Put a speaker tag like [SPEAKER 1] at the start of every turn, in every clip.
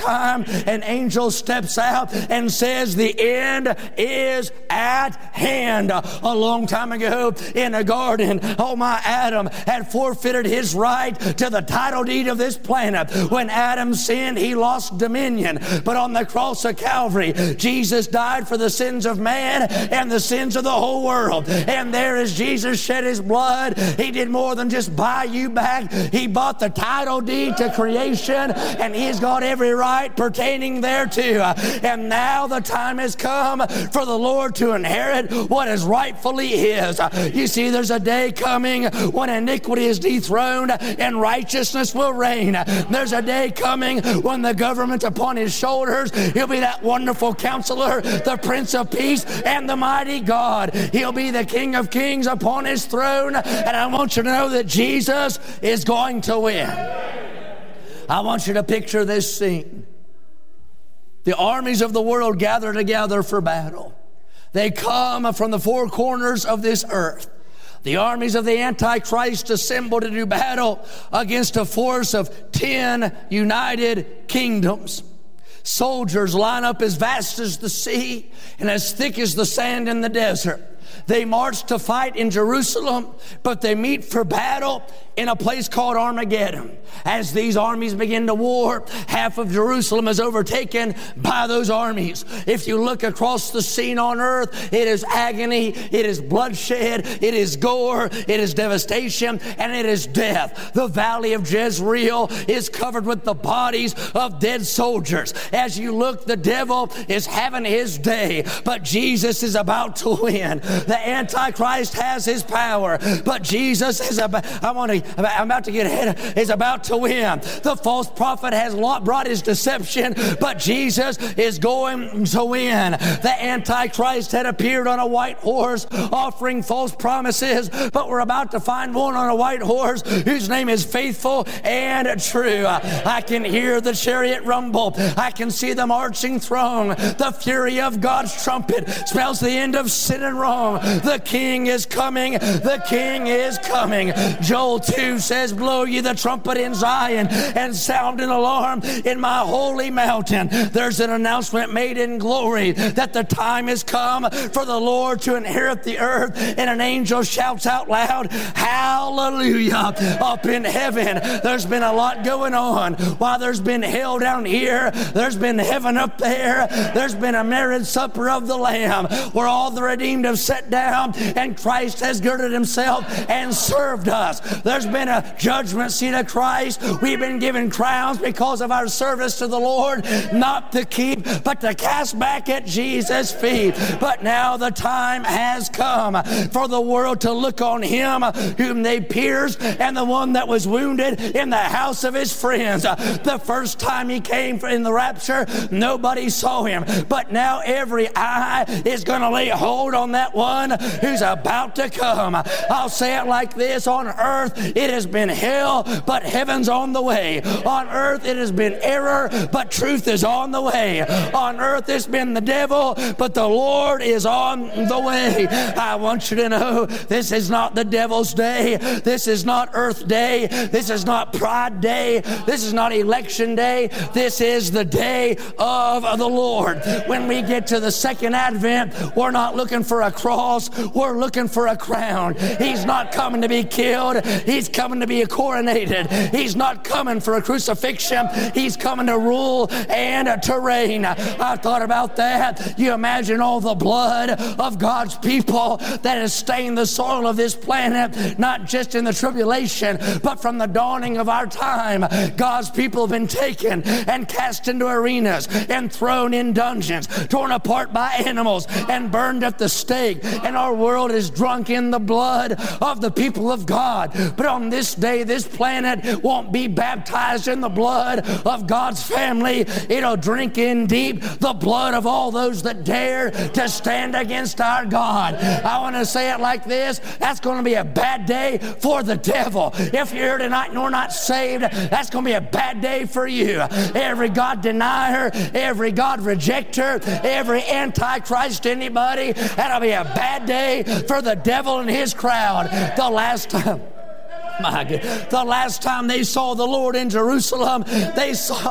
[SPEAKER 1] time an angel steps out and says the end is at hand. A long time ago in a garden, Adam had forfeited his right to the title deed of this planet. When Adam sinned, he lost dominion. But on the cross of Calvary, Jesus died for the sins of man and the sins of the whole world. And there, as Jesus shed his blood, he did more than just buy you back. He bought the title deed to creation, and he's got every right pertaining thereto. And now the time has come for the Lord to inherit what is rightfully his. You see, there's a day coming when iniquity is dethroned and righteousness will reign. There's a day coming when the government upon his shoulders, he'll be that wonderful counselor, the Prince of Peace, and the mighty God. He'll be the King of Kings upon his throne. And I want you to know that Jesus is going to win. I want you to picture this scene. The armies of the world gather together for battle. They come from the four corners of this earth. The armies of the Antichrist assemble to do battle against a force of 10 united kingdoms. Soldiers line up as vast as the sea and as thick as the sand in the desert. They march to fight in Jerusalem, but they meet for battle in a place called Armageddon. As these armies begin to war, half of Jerusalem is overtaken by those armies. If you look across the scene on earth, it is agony, it is bloodshed, it is gore, it is devastation, and it is death. The valley of Jezreel is covered with the bodies of dead soldiers. As you look, the devil is having his day, but Jesus is about to win. The Antichrist has his power, but Jesus is about to win. The false prophet has brought his deception, but Jesus is going to win. The Antichrist had appeared on a white horse offering false promises, but we're about to find one on a white horse whose name is faithful and true. I can hear the chariot rumble. I can see the marching throng. The fury of God's trumpet spells the end of sin and wrong. The King is coming. The King is coming. Joel 2 says, blow ye the trumpet in Zion and sound an alarm in my holy mountain. There's an announcement made in glory that the time has come for the Lord to inherit the earth, and an angel shouts out loud, hallelujah. Up in heaven, there's been a lot going on. While there's been hell down here, there's been heaven up there. There's been a marriage supper of the Lamb where all the redeemed have sat down and Christ has girded himself and served us. There's been a judgment seat of Christ. We've been given crowns because of our service to the Lord, not to keep, but to cast back at Jesus' feet. But now the time has come for the world to look on him whom they pierced and the one that was wounded in the house of his friends. The first time he came in the rapture, nobody saw him. But now every eye is going to lay hold on that one who's about to come. I'll say it like this. On earth, it has been hell, but heaven's on the way. On earth, it has been error, but truth is on the way. On earth, it's been the devil, but the Lord is on the way. I want you to know this is not the devil's day. This is not earth day. This is not pride day. This is not election day. This is the day of the Lord. When we get to the second advent, we're not looking for a cross. We're looking for a crown. He's not coming to be killed. He's coming to be coronated. He's not coming for a crucifixion. He's coming to rule and to reign. I thought about that. You imagine all the blood of God's people that has stained the soil of this planet, not just in the tribulation, but from the dawning of our time. God's people have been taken and cast into arenas and thrown in dungeons, torn apart by animals and burned at the stake. And our world is drunk in the blood of the people of God. But on this day, this planet won't be baptized in the blood of God's family. It'll drink in deep the blood of all those that dare to stand against our God. I want to say it like this. That's going to be a bad day for the devil. If you're here tonight and you're not saved, that's going to be a bad day for you. Every God denier, every God rejecter, every Antichrist anybody, that'll be a bad day for the devil and his crowd. The last time My God. The last time they saw the Lord in Jerusalem, they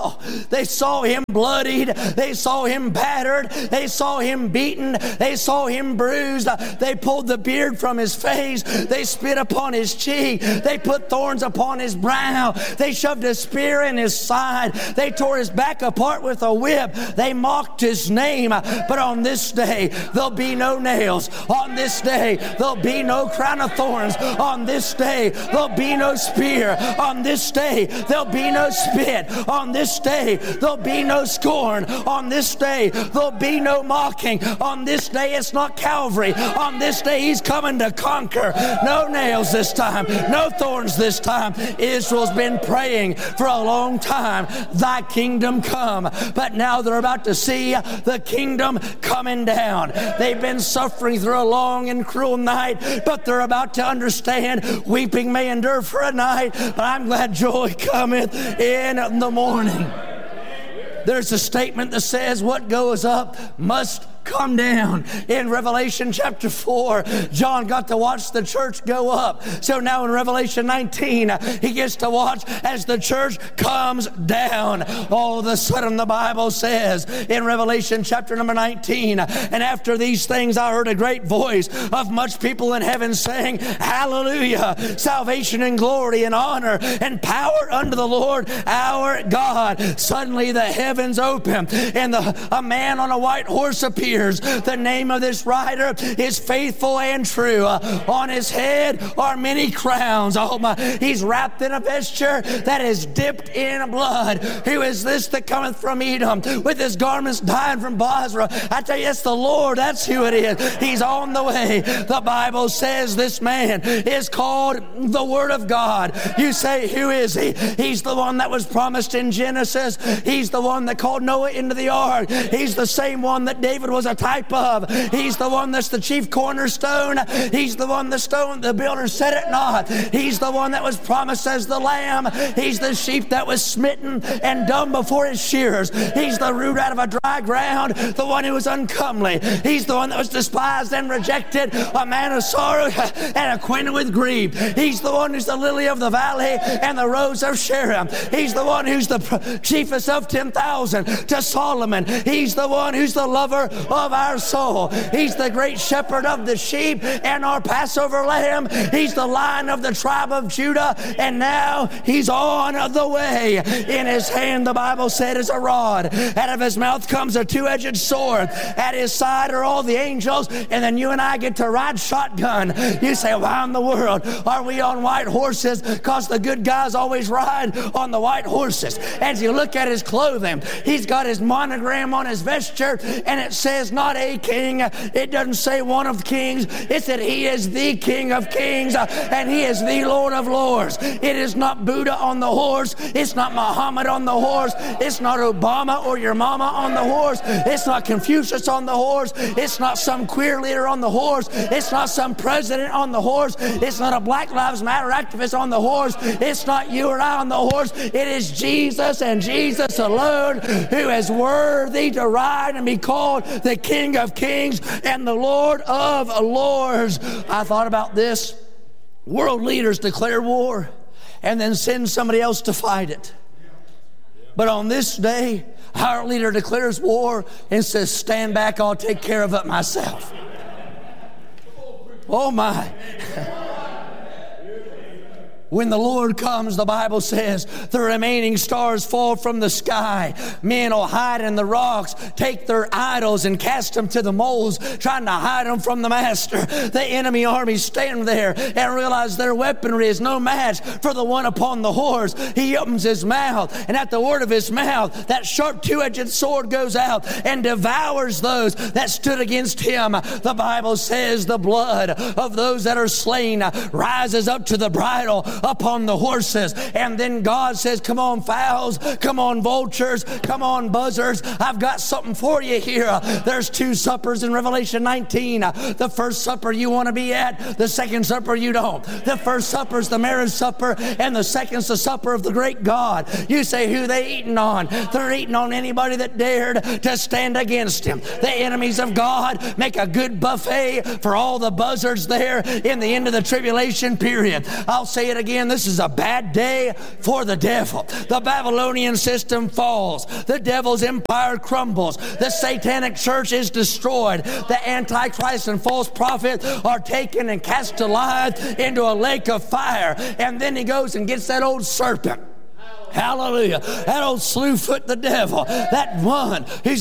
[SPEAKER 1] saw him bloodied, they saw him battered, they saw him beaten, they saw him bruised. They pulled the beard from his face, they spit upon his cheek, they put thorns upon his brow, they shoved a spear in his side, they tore his back apart with a whip, they mocked his name. But on this day there'll be no nails. On this day there'll be no crown of thorns. On this day there'll be no spear. On this day there'll be no spit. On this day there'll be no scorn. On this day there'll be no mocking. On this day it's not Calvary. On this day he's coming to conquer. No nails this time. No thorns this time. Israel's been praying for a long time, thy kingdom come. But now they're about to see the kingdom coming down. They've been suffering through a long and cruel night, but they're about to understand weeping may endure for a night, but I'm glad joy cometh in the morning. There's a statement that says what goes up must come down. In Revelation chapter 4, John got to watch the church go up. So now in Revelation 19, he gets to watch as the church comes down. All of a sudden the Bible says in Revelation chapter number 19, and after these things I heard a great voice of much people in heaven saying, Hallelujah, salvation and glory and honor and power unto the Lord our God. Suddenly the heavens open and a man on a white horse appears. The name of this rider is Faithful and True. On his head are many crowns. Oh my, he's wrapped in a vesture that is dipped in blood. Who is this that cometh from Edom with his garments dyed from Basra? I tell you, it's the Lord. That's who it is. He's on the way. The Bible says this man is called the Word of God. You say, who is he? He's the one that was promised in Genesis. He's the one that called Noah into the ark. He's the same one that David was a type of. He's the one that's the chief cornerstone. He's the one the builder set it not. He's the one that was promised as the lamb. He's the sheep that was smitten and dumb before his shearers. He's the root out of a dry ground, the one who was uncomely. He's the one that was despised and rejected, a man of sorrow and acquainted with grief. He's the one who's the lily of the valley and the rose of Sharon. He's the one who's the chiefest of 10,000 to Solomon. He's the one who's the lover of our soul. He's the great shepherd of the sheep and our Passover lamb. He's the Lion of the tribe of Judah, and now he's on the way. In his hand, the Bible said, is a rod. Out of his mouth comes a two-edged sword. At his side are all the angels, and then you and I get to ride shotgun. You say, why in the world are we on white horses? Because the good guys always ride on the white horses. As you look at his clothing, he's got his monogram on his vesture, and it says not a king. It doesn't say one of kings. It said he is the King of kings, and he is the Lord of lords. It is not Buddha on the horse. It's not Muhammad on the horse. It's not Obama or your mama on the horse. It's not Confucius on the horse. It's not some queer leader on the horse. It's not some president on the horse. It's not a Black Lives Matter activist on the horse. It's not you or I on the horse. It is Jesus and Jesus alone who is worthy to ride and be called the King of kings and the Lord of lords. I thought about this. World leaders declare war and then send somebody else to fight it. But on this day, our leader declares war and says, stand back, I'll take care of it myself. Oh my. When the Lord comes, the Bible says, the remaining stars fall from the sky. Men will hide in the rocks, take their idols and cast them to the moles, trying to hide them from the master. The enemy armies stand there and realize their weaponry is no match for the one upon the horse. He opens his mouth, and at the word of his mouth, that sharp two-edged sword goes out and devours those that stood against him. The Bible says the blood of those that are slain rises up to the bridle upon the horses. And then God says, come on fowls, come on vultures, come on buzzards, I've got something for you here. There's two suppers in Revelation 19. The first supper you want to be at, the second supper you don't. The first supper is the marriage supper, and the second's the supper of the great God. You say, who they eating on? They're eating on anybody that dared to stand against him. The enemies of God make a good buffet for all the buzzards there in the end of the tribulation period. I'll say it again. again, this is a bad day for the devil. The Babylonian system falls. The devil's empire crumbles. The satanic church is destroyed. The Antichrist and false prophet are taken and cast alive into a lake of fire. And then he goes and gets that old serpent. Hallelujah. That old slewfoot, the devil, that one who's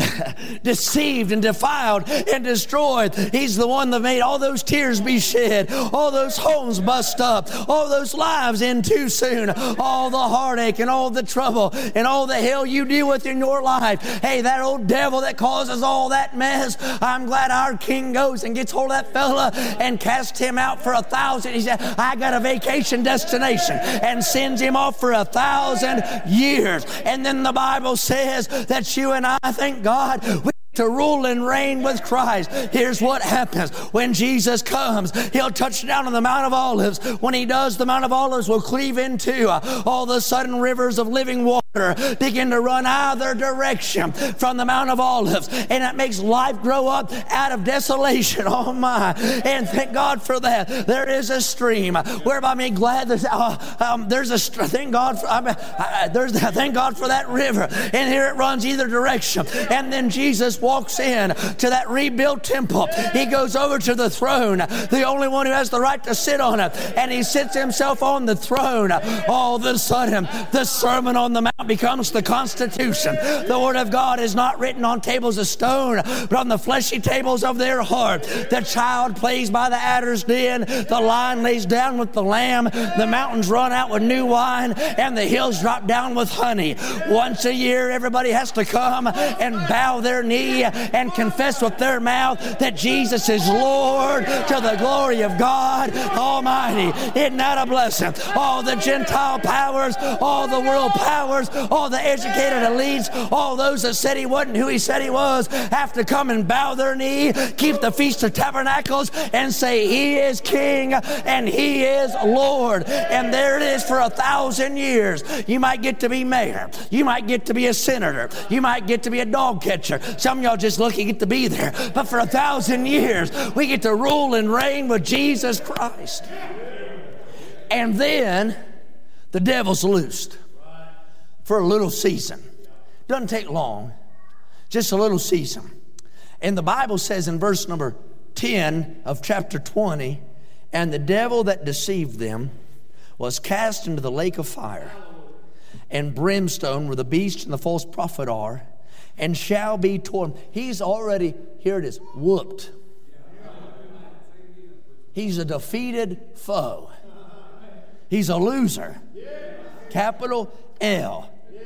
[SPEAKER 1] deceived and defiled and destroyed. He's the one that made all those tears be shed, all those homes bust up, all those lives end too soon, all the heartache and all the trouble and all the hell you deal with in your life. Hey, that old devil that causes all that mess, I'm glad our King goes and gets hold of that fella and casts him out for 1,000. He said, I got a vacation destination, and sends him off for 1,000 years. And then the Bible says that you and I, thank God, we to rule and reign with Christ. Here's what happens when Jesus comes. He'll touch down on the Mount of Olives. When he does, the Mount of Olives will cleave into all of a sudden rivers of living water begin to run either direction from the Mount of Olives, and it makes life grow up out of desolation. Oh my. And thank God for that. There is a stream whereby I'm glad that there's a thank God for thank God for that river, and here it runs either direction. And then Jesus walks in to that rebuilt temple. He goes over to the throne, the only one who has the right to sit on it, and he sits himself on the throne. All of a sudden, the Sermon on the Mount becomes the Constitution. The Word of God is not written on tables of stone, but on the fleshy tables of their heart. The child plays by the adder's den. The lion lays down with the lamb. The mountains run out with new wine, and the hills drop down with honey. Once a year, everybody has to come and bow their knee and confess with their mouth that Jesus is Lord, to the glory of God Almighty. Isn't that a blessing? All the Gentile powers, all the world powers, all the educated elites, all those that said he wasn't who he said he was, have to come and bow their knee, keep the Feast of Tabernacles, and say he is King and he is Lord. And there it is for 1,000 years. You might get to be mayor. You might get to be a senator. You might get to be a dog catcher. Some of y'all just lucky get to be there. But for 1,000 years, we get to rule and reign with Jesus Christ. And then the devil's loosed for a little season. Doesn't take long, just a little season. And the Bible says in verse number 10 of chapter 20, and the devil that deceived them was cast into the lake of fire and brimstone, where the beast and the false prophet are, and shall be torn. He's already, here it is, whooped. He's a defeated foe. He's a loser. Capital L.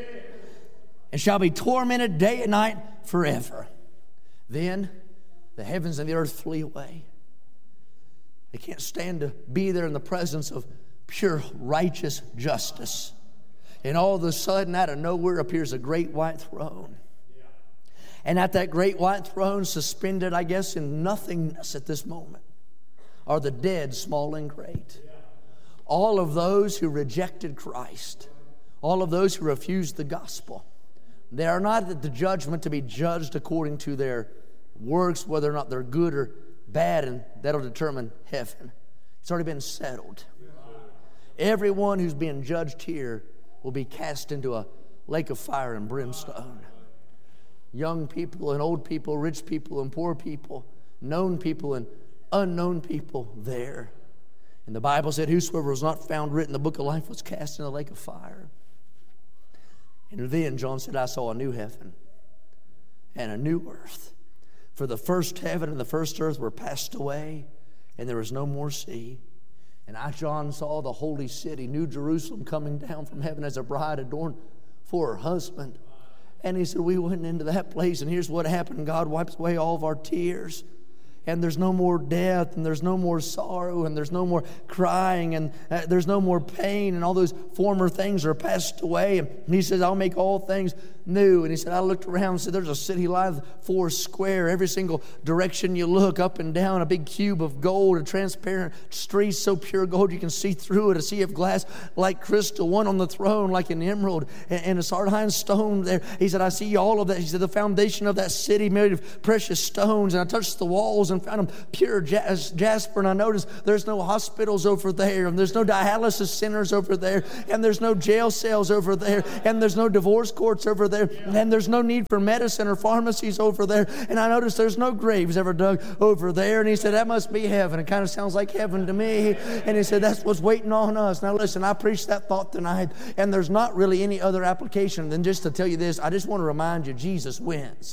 [SPEAKER 1] And shall be tormented day and night forever. Then the heavens and the earth flee away. They can't stand to be there in the presence of pure righteous justice. And all of a sudden, out of nowhere, appears a great white throne. And at that great white throne, suspended, I guess, in nothingness at this moment, are the dead, small and great. All of those who rejected Christ, all of those who refused the gospel. They are not at the judgment to be judged according to their works, whether or not they're good or bad, and that'll determine heaven. It's already been settled. Everyone who's being judged here will be cast into a lake of fire and brimstone. Young people and old people, rich people and poor people, known people and unknown people there. And the Bible said, whosoever was not found written in the book of life was cast in the lake of fire. And then John said, I saw a new heaven and a new earth. For the first heaven and the first earth were passed away, and there was no more sea. And I, John, saw the holy city, New Jerusalem, coming down from heaven as a bride adorned for her husband. And he said, we went into that place, and here's what happened. God wipes away all of our tears. And there's no more death, and there's no more sorrow, and there's no more crying, and there's no more pain, and all those former things are passed away. And he says, I'll make all things new. And he said, I looked around and said, there's a city lies 4 square. Every single direction you look, up and down, a big cube of gold, a transparent street so pure gold you can see through it, a sea of glass like crystal, one on the throne like an emerald, and a sardine stone there. He said, I see all of that. He said, the foundation of that city made of precious stones, and I touched the walls, and and found them pure jasper. And I noticed there's no hospitals over there, and there's no dialysis centers over there, and there's no jail cells over there, and there's no divorce courts over there, and there's no need for medicine or pharmacies over there. And I noticed there's no graves ever dug over there. And he said, that must be heaven. It kind of sounds like heaven to me. And he said, that's what's waiting on us. Now listen, I preached that thought tonight, and there's not really any other application than just to tell you this. I just want to remind you, Jesus wins.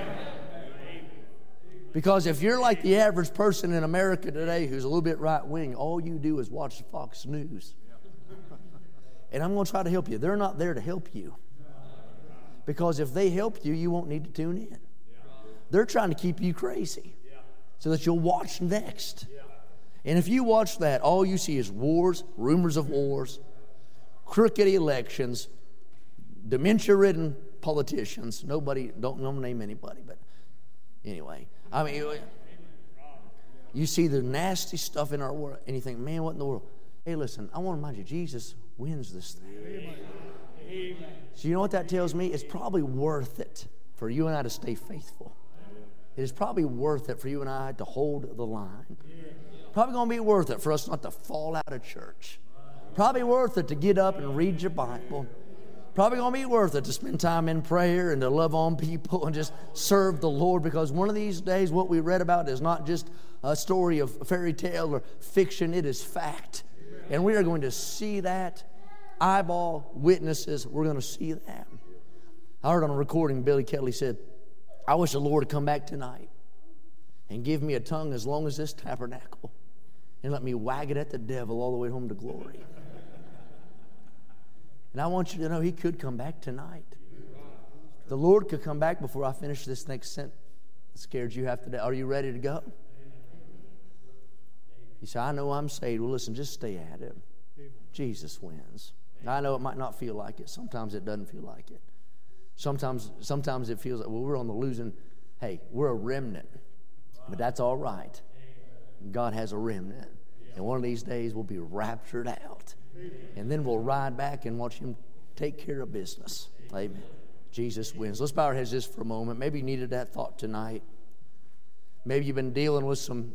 [SPEAKER 1] Because if you're like the average person in America today who's a little bit right-wing, all you do is watch Fox News. And I'm going to try to help you. They're not there to help you. Because if they help you, you won't need to tune in. They're trying to keep you crazy so that you'll watch next. And if you watch that, all you see is wars, rumors of wars, crooked elections, dementia-ridden politicians. Don't name anybody, but anyway. I mean, you see the nasty stuff in our world, and you think, man, what in the world? Hey, listen, I want to remind you, Jesus wins this thing. Amen. So you know what that tells me? It's probably worth it for you and I to stay faithful. It is probably worth it for you and I to hold the line. Probably going to be worth it for us not to fall out of church. Probably worth it to get up and read your Bible. Probably going to be worth it to spend time in prayer and to love on people and just serve the Lord, because one of these days what we read about is not just a story of fairy tale or fiction. It is fact. And we are going to see that. Eyeball witnesses, we're going to see that. I heard on a recording, Billy Kelly said, I wish the Lord would come back tonight and give me a tongue as long as this tabernacle and let me wag it at the devil all the way home to glory. And I want you to know He could come back tonight. The Lord could come back before I finish this next sentence. It scared you half today. Are you ready to go? You say, I know I'm saved. Well, listen, just stay at it. Jesus wins. I know it might not feel like it. Sometimes it doesn't feel like it. Sometimes it feels like, well, we're on the losing. Hey, we're a remnant. But that's all right. God has a remnant. And one of these days we'll be raptured out. And then we'll ride back and watch Him take care of business. Amen. Jesus wins. Let's bow our heads just for a moment. Maybe you needed that thought tonight. Maybe you've been dealing with some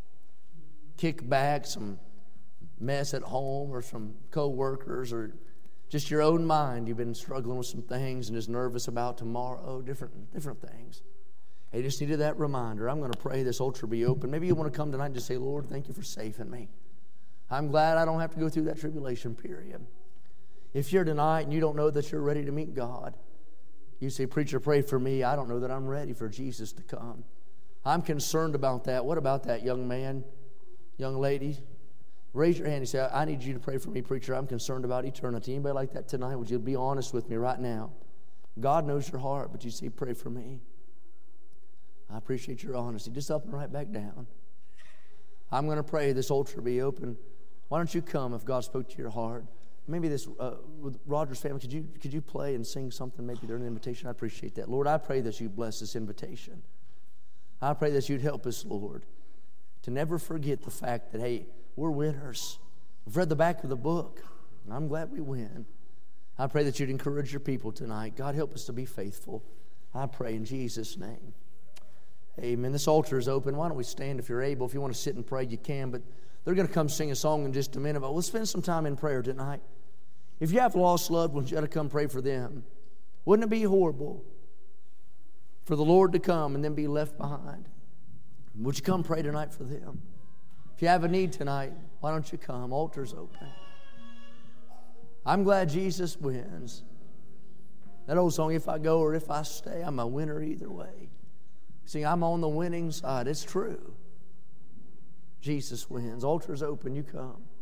[SPEAKER 1] kickback, some mess at home, or some co-workers, or just your own mind. You've been struggling with some things and is nervous about tomorrow, different things. Hey, just needed that reminder. I'm going to pray this altar be open. Maybe you want to come tonight and just say, Lord, thank you for saving me. I'm glad I don't have to go through that tribulation period. If you're tonight and you don't know that you're ready to meet God, you say, preacher, pray for me. I don't know that I'm ready for Jesus to come. I'm concerned about that. What about that, young man, young lady? Raise your hand and say, I need you to pray for me, preacher. I'm concerned about eternity. Anybody like that tonight? Would you be honest with me right now? God knows your heart, but you say, pray for me. I appreciate your honesty. Just up and right back down. I'm going to pray this altar be open. Why don't you come if God spoke to your heart? Maybe this, with Roger's family, could you play and sing something maybe during the invitation? I appreciate that. Lord, I pray that you bless this invitation. I pray that you'd help us, Lord, to never forget the fact that, hey, we're winners. We've read the back of the book, and I'm glad we win. I pray that you'd encourage your people tonight. God, help us to be faithful. I pray in Jesus' name. Amen. This altar is open. Why don't we stand if you're able? If you want to sit and pray, you can. But they're going to come sing a song in just a minute. But we'll spend some time in prayer tonight. If you have lost loved ones, you got to come pray for them. Wouldn't it be horrible for the Lord to come and then be left behind? Would you come pray tonight for them? If you have a need tonight, why don't you come? Altar's open. I'm glad Jesus wins. That old song, if I go or if I stay, I'm a winner either way. See, I'm on the winning side. It's true. Jesus wins. Altar's open. You come.